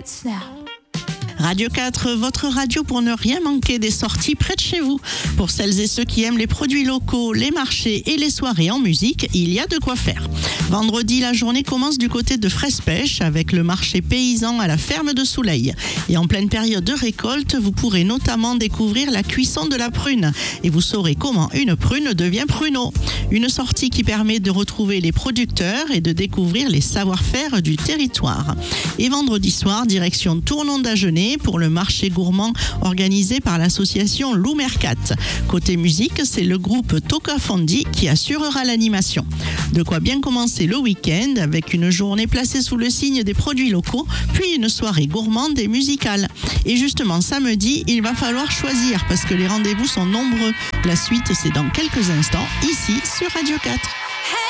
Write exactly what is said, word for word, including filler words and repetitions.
hits now. Radio quatre, votre radio pour ne rien manquer des sorties près de chez vous. Pour celles et ceux qui aiment les produits locaux, les marchés et les soirées en musique, il y a de quoi faire. Vendredi, la journée commence du côté de Fraisse-Pêche avec le marché paysan à la ferme de Soulaille. Et en pleine période de récolte, vous pourrez notamment découvrir la cuisson de la prune. Et vous saurez comment une prune devient pruneau. Une sortie qui permet de retrouver les producteurs et de découvrir les savoir-faire du territoire. Et vendredi soir, direction Tournon-d'Agenais pour le marché gourmand organisé par l'association Lou Mercat. Côté musique, c'est le groupe Toka Fondi qui assurera l'animation. De quoi bien commencer le week-end avec une journée placée sous le signe des produits locaux, puis une soirée gourmande et musicale. Et justement, samedi, il va falloir choisir parce que les rendez-vous sont nombreux. La suite, c'est dans quelques instants, ici sur Radio quatre.